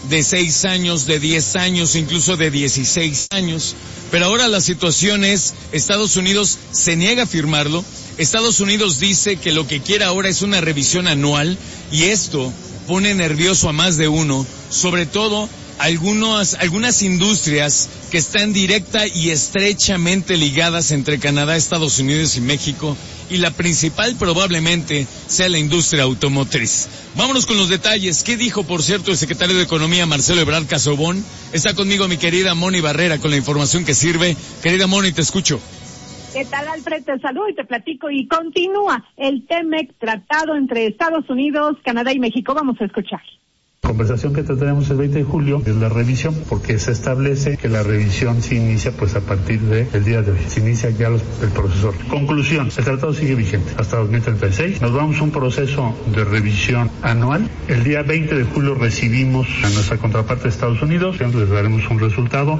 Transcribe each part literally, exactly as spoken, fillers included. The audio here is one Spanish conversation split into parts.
de seis años, de diez años, incluso de dieciséis años. Pero ahora la situación es, Estados Unidos se niega a firmarlo. Estados Unidos dice que lo que quiere ahora es una revisión anual, y esto pone nervioso a más de uno, sobre todo algunas, algunas industrias que están directa y estrechamente ligadas entre Canadá, Estados Unidos y México, y la principal probablemente sea la industria automotriz. Vámonos con los detalles. ¿Qué dijo, por cierto, el secretario de Economía, Marcelo Ebrard Casaubon? Está conmigo mi querida Moni Barrera con la información que sirve. Querida Moni, te escucho. ¿Qué tal, Alfred? Te saludo y te platico. Y continúa el TEMEC, tratado entre Estados Unidos, Canadá y México. Vamos a escuchar. Conversación que trataremos el veinte de julio es la revisión, porque se establece que la revisión se inicia pues a partir del día de hoy. Se inicia ya los, el proceso. Conclusión, el tratado sigue vigente hasta dos mil treinta y seis. Nos vamos a un proceso de revisión anual. El día veinte de julio recibimos a nuestra contraparte de Estados Unidos, les daremos un resultado.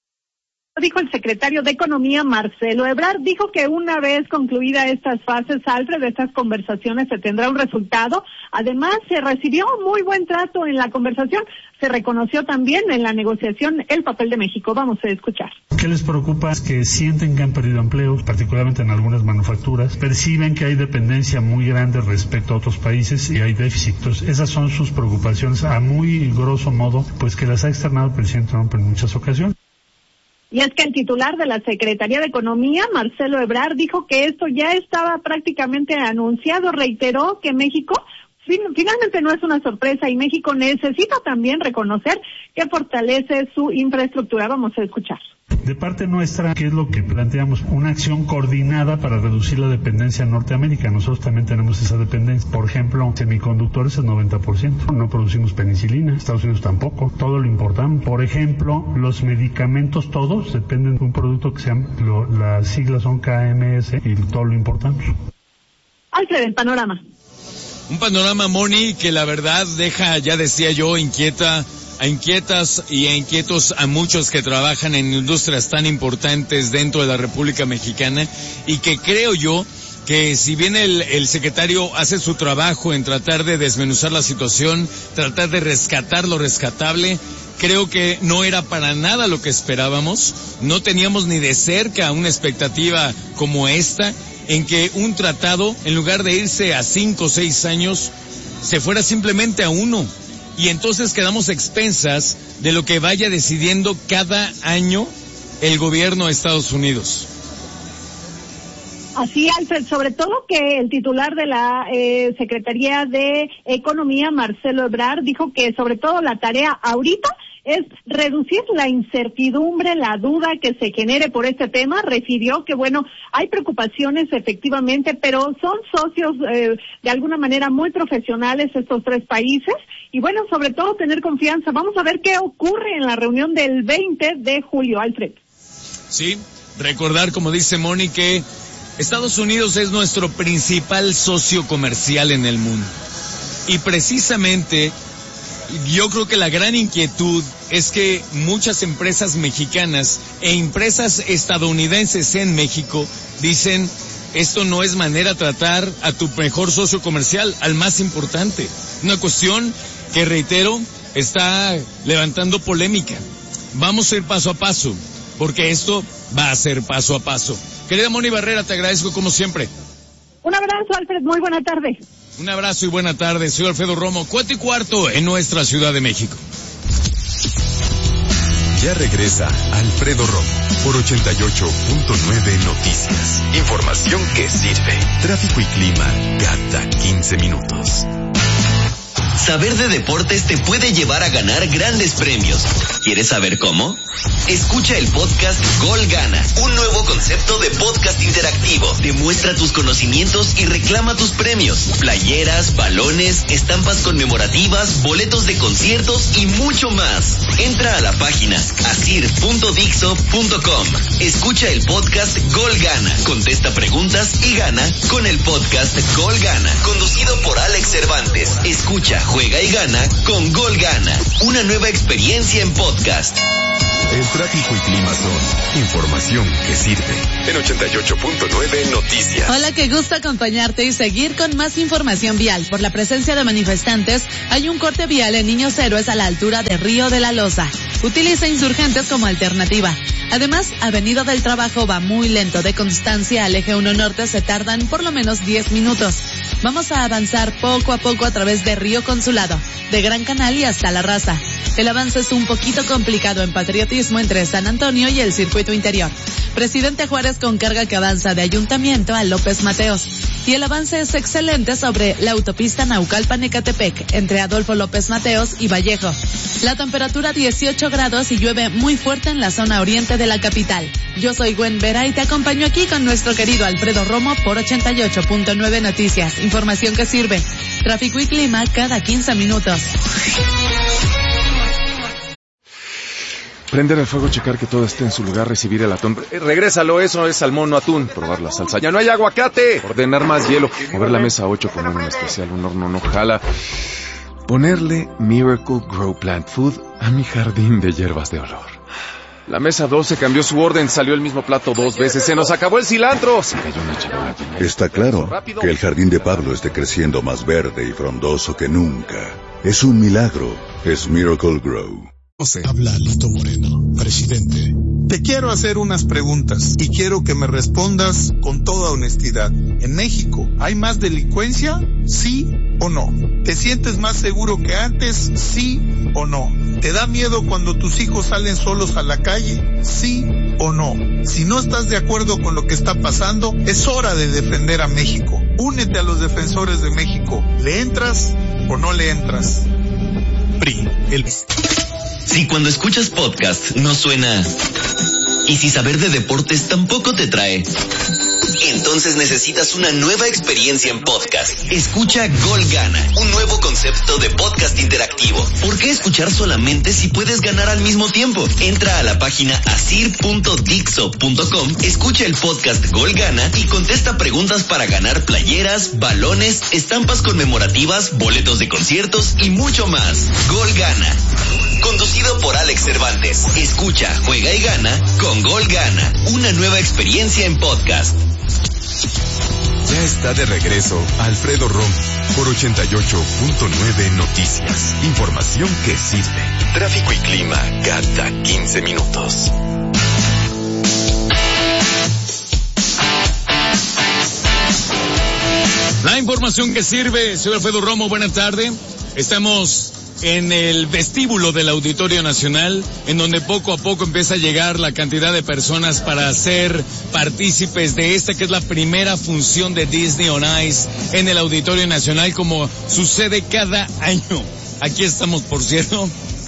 Dijo el secretario de Economía, Marcelo Ebrard, dijo que una vez concluida estas fases, Alfred, de estas conversaciones, se tendrá un resultado. Además, se recibió muy buen trato en la conversación. Se reconoció también en la negociación el papel de México. Vamos a escuchar. ¿Qué les preocupa? Es que sienten que han perdido empleos, particularmente en algunas manufacturas. Perciben que hay dependencia muy grande respecto a otros países y hay déficit. Entonces, esas son sus preocupaciones. A muy grosso modo, pues que las ha externado el presidente Trump en muchas ocasiones. Y es que el titular de la Secretaría de Economía, Marcelo Ebrard, dijo que esto ya estaba prácticamente anunciado. Reiteró que México fin, finalmente no es una sorpresa y México necesita también reconocer que fortalece su infraestructura. Vamos a escuchar. De parte nuestra, ¿qué es lo que planteamos? Una acción coordinada para reducir la dependencia en Norteamérica. Nosotros también tenemos esa dependencia. Por ejemplo, semiconductores el noventa por ciento. No producimos penicilina, Estados Unidos tampoco. Todo lo importamos. Por ejemplo, los medicamentos todos dependen de un producto que se llama, lo, las siglas son K M S y todo lo importamos. Alfred, el panorama. Un panorama, Moni, que la verdad deja, ya decía yo, inquieta a inquietas y a inquietos a muchos que trabajan en industrias tan importantes dentro de la República Mexicana, y que creo yo que si bien el, el secretario hace su trabajo en tratar de desmenuzar la situación, tratar de rescatar lo rescatable, creo que no era para nada lo que esperábamos. No teníamos ni de cerca una expectativa como esta, en que un tratado, en lugar de irse a cinco o seis años, se fuera simplemente a uno. Y entonces quedamos expensas de lo que vaya decidiendo cada año el gobierno de Estados Unidos. Así, Alfred, sobre todo que el titular de la eh, Secretaría de Economía, Marcelo Ebrard, dijo que sobre todo la tarea ahorita es reducir la incertidumbre, la duda que se genere por este tema. Refirió que, bueno, hay preocupaciones efectivamente, pero son socios eh, de alguna manera muy profesionales estos tres países. Y bueno, sobre todo tener confianza. Vamos a ver qué ocurre en la reunión del veinte de julio, Alfred. Sí, recordar, como dice Moni, que Estados Unidos es nuestro principal socio comercial en el mundo. Y precisamente yo creo que la gran inquietud es que muchas empresas mexicanas e empresas estadounidenses en México dicen, esto no es manera de tratar a tu mejor socio comercial, al más importante. Una cuestión que, reitero, está levantando polémica. Vamos a ir paso a paso, porque esto va a ser paso a paso. Querida Moni Barrera, te agradezco como siempre. Un abrazo, Alfred, muy buena tarde. Un abrazo y buena tarde. Soy Alfredo Romo, cuatro y cuarto en nuestra Ciudad de México. Ya regresa Alfredo Romo por ochenta y ocho punto nueve Noticias. Información que sirve. Tráfico y clima cada quince minutos. Saber de deportes te puede llevar a ganar grandes premios. ¿Quieres saber cómo? Escucha el podcast Gol Gana, un nuevo concepto de podcast interactivo. Demuestra tus conocimientos y reclama tus premios. Playeras, balones, estampas conmemorativas, boletos de conciertos y mucho más. Entra a la página asir punto dixo punto com. Escucha el podcast Gol Gana, contesta preguntas y gana con el podcast Gol Gana, conducido por Alex Cervantes. Escucha, juega y gana con Gol Gana, una nueva experiencia en podcast. El tráfico y clima son información que sirve. En ochenta y ocho punto nueve Noticias. Hola, qué gusto acompañarte y seguir con más información vial. Por la presencia de manifestantes, hay un corte vial en Niños Héroes a la altura de Río de la Loza. Utiliza Insurgentes como alternativa. Además, Avenida del Trabajo va muy lento. De Constancia al Eje uno Norte se tardan por lo menos diez minutos. Vamos a avanzar poco a poco a través de Río Consulado, de Gran Canal y hasta La Raza. El avance es un poquito complicado en Patriotismo entre San Antonio y el Circuito Interior. Presidente Juárez con carga que avanza de Ayuntamiento a López Mateos. Y el avance es excelente sobre la autopista Naucalpan-Ecatepec, entre Adolfo López Mateos y Vallejo. La temperatura dieciocho grados y llueve muy fuerte en la zona oriente de la capital. Yo soy Gwen Vera y te acompaño aquí con nuestro querido Alfredo Romo por ochenta y ocho punto nueve Noticias. Información que sirve. Tráfico y clima cada quince minutos. Prender el fuego, checar que todo esté en su lugar, recibir el atún. Eh, regrésalo, eso es salmón, no atún. Probar la salsa. ¡Ya no hay aguacate! Ordenar más hielo. Mover la mesa ocho, poner un especial, un horno no jala. Ponerle Miracle Grow Plant Food a mi jardín de hierbas de olor. La mesa doce cambió su orden, salió el mismo plato dos veces. ¡Se nos acabó el cilantro! Se cayó una charola. Está claro que el jardín de Pablo esté creciendo más verde y frondoso que nunca. Es un milagro. Es Miracle Grow. Habla Lito Moreno, presidente. Te quiero hacer unas preguntas y quiero que me respondas con toda honestidad. ¿En México hay más delincuencia? ¿Sí o no? ¿Te sientes más seguro que antes? ¿Sí o no? ¿Te da miedo cuando tus hijos salen solos a la calle? ¿Sí o no? Si no estás de acuerdo con lo que está pasando, es hora de defender a México. Únete a los defensores de México. ¿Le entras o no le entras? P R I, el... Si cuando escuchas podcast no suena, y si saber de deportes tampoco te trae, entonces necesitas una nueva experiencia en podcast. Escucha Gol Gana, un nuevo concepto de podcast interactivo. ¿Por qué escuchar solamente si puedes ganar al mismo tiempo? Entra a la página asir punto dixo punto com, escucha el podcast Gol Gana y contesta preguntas para ganar playeras, balones, estampas conmemorativas, boletos de conciertos y mucho más. Gol Gana. Conducido por Alex Cervantes. Escucha, juega y gana con Gol Gana. Una nueva experiencia en podcast. Ya está de regreso Alfredo Romo por ochenta y ocho punto nueve Noticias. Información que sirve. Tráfico y clima cada quince minutos. La información que sirve, señor Alfredo Romo, buenas tardes. Estamos en el vestíbulo del Auditorio Nacional, en donde poco a poco empieza a llegar la cantidad de personas para ser partícipes de esta que es la primera función de Disney on Ice en el Auditorio Nacional, como sucede cada año. Aquí estamos, por cierto.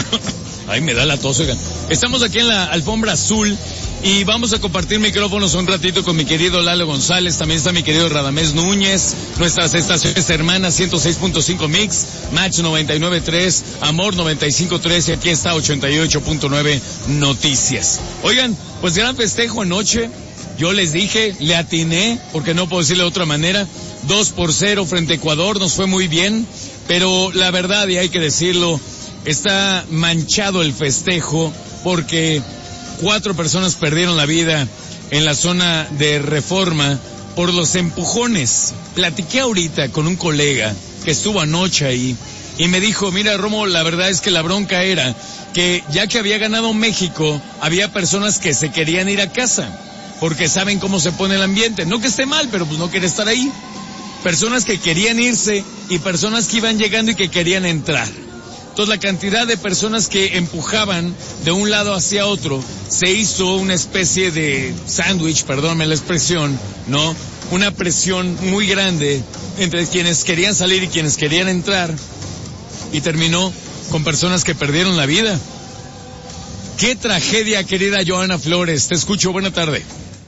Ay, me da la tos, oigan. Estamos aquí en la alfombra azul y vamos a compartir micrófonos un ratito con mi querido Lalo González. También está mi querido Radamés Núñez, nuestras estaciones hermanas ciento seis punto cinco Mix, Match noventa y nueve punto tres, Amor noventa y cinco punto tres y aquí está ochenta y ocho punto nueve Noticias. Oigan, pues gran festejo anoche. Yo les dije, le atiné, porque no puedo decirle de otra manera, dos por cero frente a Ecuador, nos fue muy bien, pero la verdad, y hay que decirlo, está manchado el festejo porque cuatro personas perdieron la vida en la zona de Reforma por los empujones. Platiqué ahorita con un colega que estuvo anoche ahí y me dijo, mira Romo, la verdad es que la bronca era que ya que había ganado México, había personas que se querían ir a casa porque saben cómo se pone el ambiente. No que esté mal, pero pues no quiere estar ahí. Personas que querían irse y personas que iban llegando y que querían entrar. Entonces la cantidad de personas que empujaban de un lado hacia otro, se hizo una especie de sándwich, perdóname la expresión, ¿no? Una presión muy grande entre quienes querían salir y quienes querían entrar, y terminó con personas que perdieron la vida. ¡Qué tragedia, querida Joana Flores! Te escucho, buena tarde.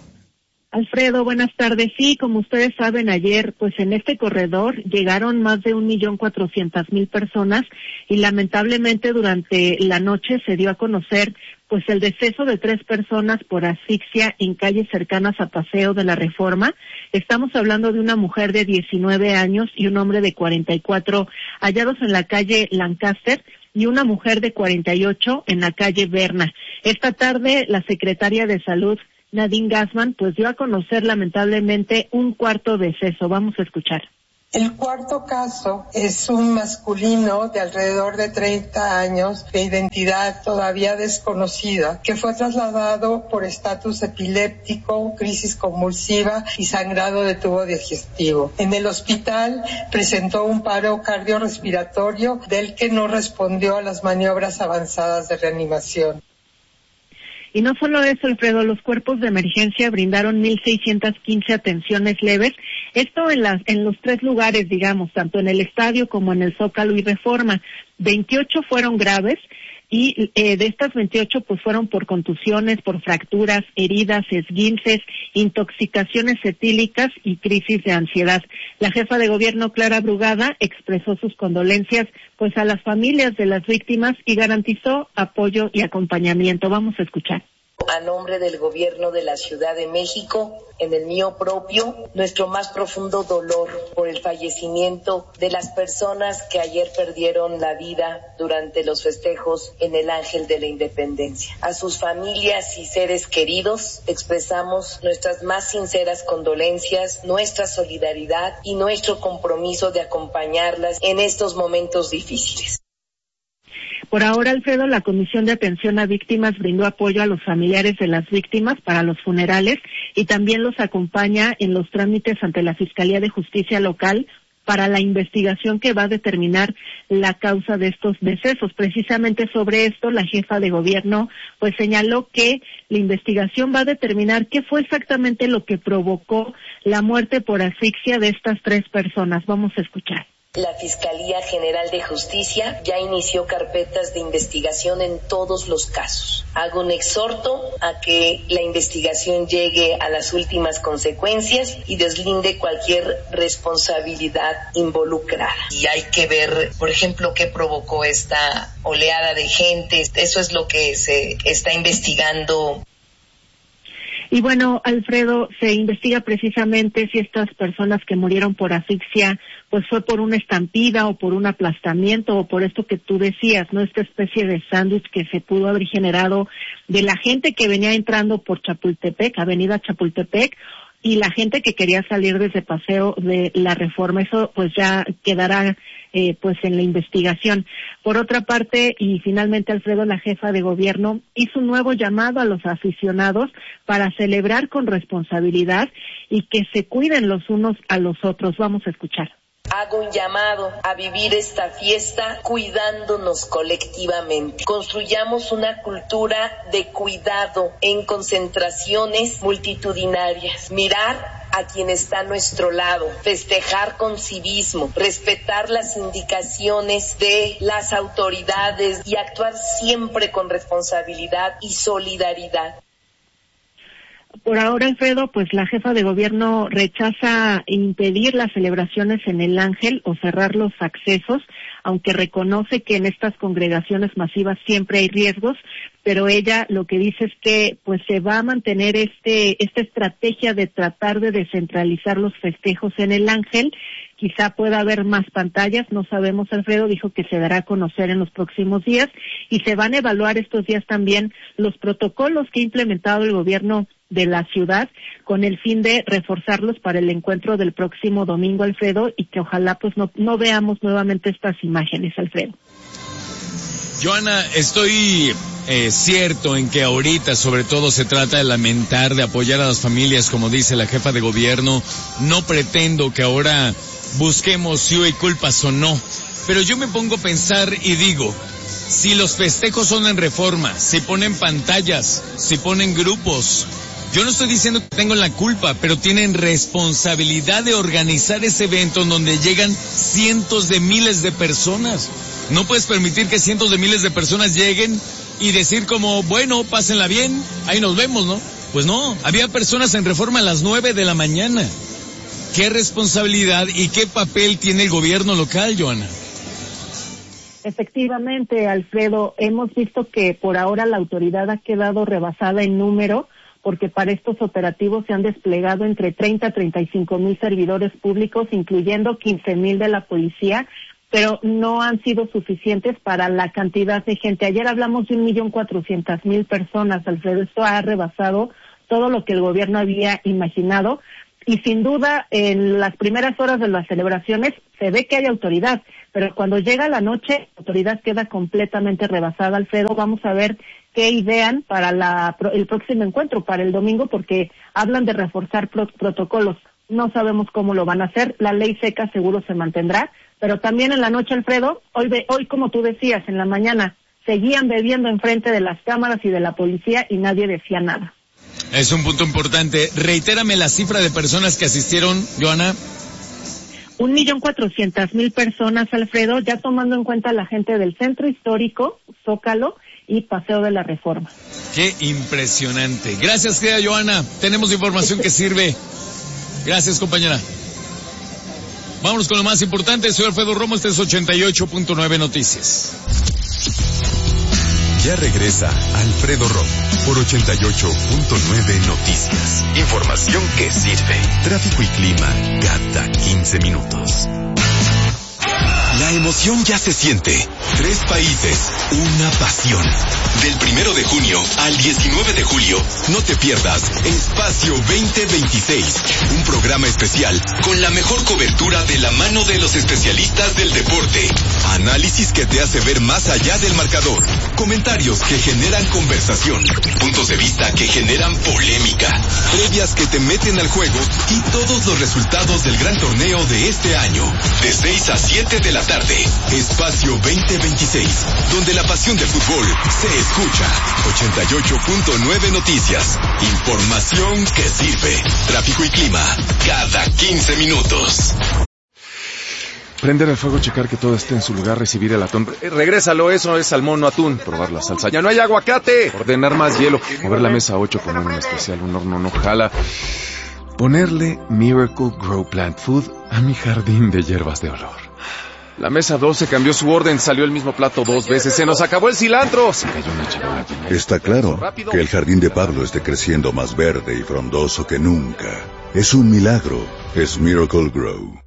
Alfredo, buenas tardes. Sí, como ustedes saben, ayer, pues en este corredor llegaron más de un millón cuatrocientas mil personas y lamentablemente durante la noche se dio a conocer pues el deceso de tres personas por asfixia en calles cercanas a Paseo de la Reforma. Estamos hablando de una mujer de diecinueve años y un hombre de cuarenta y cuatro hallados en la calle Lancaster. y una mujer de cuarenta y ocho en la calle Berna. Esta tarde, la secretaria de Salud, Nadine Gassman, pues dio a conocer lamentablemente un cuarto deceso. Vamos a escuchar. El cuarto caso es un masculino de alrededor de treinta años, de identidad todavía desconocida, que fue trasladado por estatus epiléptico, crisis convulsiva y sangrado de tubo digestivo. En el hospital presentó un paro cardiorrespiratorio del que no respondió a las maniobras avanzadas de reanimación. Y no solo eso, Alfredo, los cuerpos de emergencia brindaron mil seiscientas quince atenciones leves, esto en las en los tres lugares, digamos, tanto en el estadio como en el Zócalo y Reforma. veintiocho fueron graves y eh, de estas veintiocho pues fueron por contusiones, por fracturas, heridas, esguinces, intoxicaciones etílicas y crisis de ansiedad. La jefa de gobierno, Clara Brugada, expresó sus condolencias pues a las familias de las víctimas y garantizó apoyo y acompañamiento. Vamos a escuchar. A nombre del gobierno de la Ciudad de México, en el mío propio, nuestro más profundo dolor por el fallecimiento de las personas que ayer perdieron la vida durante los festejos en el Ángel de la Independencia. A sus familias y seres queridos expresamos nuestras más sinceras condolencias, nuestra solidaridad y nuestro compromiso de acompañarlas en estos momentos difíciles. Por ahora, Alfredo, la Comisión de Atención a Víctimas brindó apoyo a los familiares de las víctimas para los funerales y también los acompaña en los trámites ante la Fiscalía de Justicia Local para la investigación que va a determinar la causa de estos decesos. Precisamente sobre esto, la jefa de gobierno pues señaló que la investigación va a determinar qué fue exactamente lo que provocó la muerte por asfixia de estas tres personas. Vamos a escuchar. La Fiscalía General de Justicia ya inició carpetas de investigación en todos los casos. Hago un exhorto a que la investigación llegue a las últimas consecuencias y deslinde cualquier responsabilidad involucrada. Y hay que ver, por ejemplo, qué provocó esta oleada de gente. Eso es lo que se está investigando. Y bueno, Alfredo, se investiga precisamente si estas personas que murieron por asfixia, pues fue por una estampida o por un aplastamiento o por esto que tú decías, ¿no? Esta especie de sándwich que se pudo haber generado de la gente que venía entrando por Chapultepec, Avenida Chapultepec, y la gente que quería salir desde Paseo de la Reforma. Eso pues ya quedará eh, pues en la investigación. Por otra parte, y finalmente, Alfredo, la jefa de gobierno hizo un nuevo llamado a los aficionados para celebrar con responsabilidad y que se cuiden los unos a los otros. Vamos a escuchar. Hago un llamado a vivir esta fiesta cuidándonos colectivamente. Construyamos una cultura de cuidado en concentraciones multitudinarias. Mirar a quien está a nuestro lado, festejar con civismo, respetar las indicaciones de las autoridades y actuar siempre con responsabilidad y solidaridad. Por ahora, Alfredo, pues la jefa de gobierno rechaza impedir las celebraciones en el Ángel o cerrar los accesos, aunque reconoce que en estas congregaciones masivas siempre hay riesgos, pero ella lo que dice es que pues se va a mantener este esta estrategia de tratar de descentralizar los festejos en el Ángel. Quizá pueda haber más pantallas, no sabemos, Alfredo, dijo que se dará a conocer en los próximos días y se van a evaluar estos días también los protocolos que ha implementado el gobierno de la ciudad con el fin de reforzarlos para el encuentro del próximo domingo, Alfredo, y que ojalá pues no, no veamos nuevamente estas imágenes, Alfredo. Joana, estoy eh, cierto en que ahorita sobre todo se trata de lamentar, de apoyar a las familias, como dice la jefa de gobierno. No pretendo que ahora busquemos si hay culpas o no, pero yo me pongo a pensar y digo, si los festejos son en Reforma, si ponen pantallas, si ponen grupos, yo no estoy diciendo que tengan la culpa, pero tienen responsabilidad de organizar ese evento en donde llegan cientos de miles de personas. No puedes permitir que cientos de miles de personas lleguen y decir como, bueno, pásenla bien, ahí nos vemos, ¿no? Pues no, había personas en Reforma a las nueve de la mañana. ¿Qué responsabilidad y qué papel tiene el gobierno local, Joana? Efectivamente, Alfredo, hemos visto que por ahora la autoridad ha quedado rebasada en número, porque para estos operativos se han desplegado entre treinta a treinta y cinco mil servidores públicos, incluyendo quince mil de la policía, pero no han sido suficientes para la cantidad de gente. Ayer hablamos de un millón cuatrocientas mil personas, Alfredo. Esto ha rebasado todo lo que el gobierno había imaginado. Y sin duda, en las primeras horas de las celebraciones se ve que hay autoridad, pero cuando llega la noche, la autoridad queda completamente rebasada, Alfredo. Vamos a ver qué idean para la, el próximo encuentro, para el domingo, porque hablan de reforzar pro, protocolos. No sabemos cómo lo van a hacer. La ley seca seguro se mantendrá, pero también en la noche, Alfredo, hoy, hoy como tú decías, en la mañana, seguían bebiendo enfrente de las cámaras y de la policía y nadie decía nada. Es un punto importante. Reitérame la cifra de personas que asistieron, Joana. Un millón cuatrocientas mil personas, Alfredo, ya tomando en cuenta la gente del Centro Histórico, Zócalo y Paseo de la Reforma. Qué impresionante. Gracias, querida Joana. Tenemos información que sirve. Gracias, compañera. Vámonos con lo más importante. Soy Alfredo Romo, este es ochenta y ocho punto nueve Noticias. Ya regresa Alfredo Romo por ochenta y ocho punto nueve Noticias. Información que sirve. Tráfico y clima cada quince minutos. La emoción ya se siente. Tres países, una pasión. Del primero de junio al diecinueve de julio, no te pierdas Espacio veinte veintiséis, un programa especial con la mejor cobertura de la mano de los especialistas del deporte. Análisis que te hace ver más allá del marcador. Comentarios que generan conversación. Puntos de vista que generan polémica. Previas que te meten al juego y todos los resultados del gran torneo de este año. De seis a siete de la tarde. Espacio veinte veintiséis, donde la pasión del fútbol se escucha. ochenta y ocho punto nueve Noticias. Información que sirve. Tráfico y clima cada quince minutos. Prender el fuego, checar que todo esté en su lugar, recibir el atún. Eh, regrésalo, eso es salmón, no atún. Probar la salsa. ¡Ya no hay aguacate! Ordenar más hielo. Mover la mesa ocho con un especial, un horno no jala. Ponerle Miracle Grow Plant Food a mi jardín de hierbas de olor. La mesa doce cambió su orden, salió el mismo plato dos veces, se nos acabó el cilantro. Se cayó una chingada. Está claro que el jardín de Pablo esté creciendo más verde y frondoso que nunca. Es un milagro, es Miracle Grow.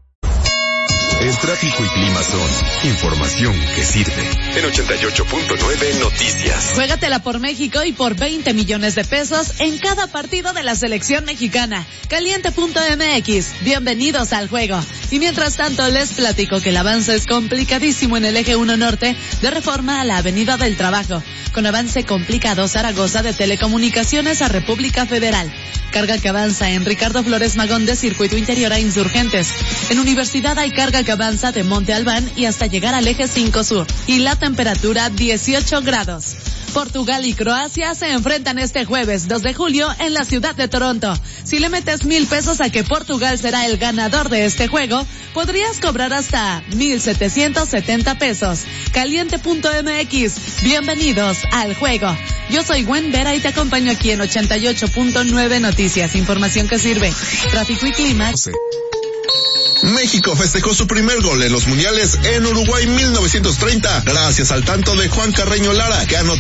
El tráfico y clima son información que sirve. En ochenta y ocho punto nueve Noticias. Juégatela por México y por veinte millones de pesos en cada partido de la selección mexicana. Caliente punto M X. Bienvenidos al juego. Y mientras tanto les platico que el avance es complicadísimo en el eje uno Norte de Reforma a la Avenida del Trabajo. Con avance complicado Zaragoza de Telecomunicaciones a República Federal. Carga que avanza en Ricardo Flores Magón de Circuito Interior a Insurgentes. En Universidad hay carga que avanza de Monte Albán y hasta llegar al eje cinco Sur. Y la temperatura dieciocho grados. Portugal y Croacia se enfrentan este jueves dos de julio en la ciudad de Toronto. Si le metes mil pesos a que Portugal será el ganador de este juego, podrías cobrar hasta mil setecientos setenta pesos. Caliente punto M X. Bienvenidos al juego. Yo soy Gwen Vera y te acompaño aquí en ochenta y ocho punto nueve Noticias. Información que sirve. Tráfico y clima. México festejó su primer gol en los mundiales en Uruguay mil novecientos treinta, gracias al tanto de Juan Carreño Lara, que anotó